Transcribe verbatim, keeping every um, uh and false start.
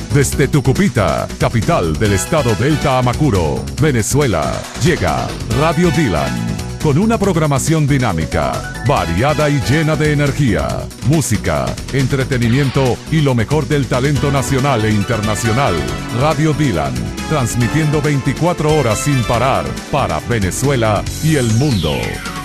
Desde Tucupita, capital del estado Delta Amacuro, Venezuela, llega Radio Dylan, con una programación dinámica, variada y llena de energía, música, entretenimiento y lo mejor del talento nacional e internacional. Radio Dylan, transmitiendo veinticuatro horas sin parar para Venezuela y el mundo.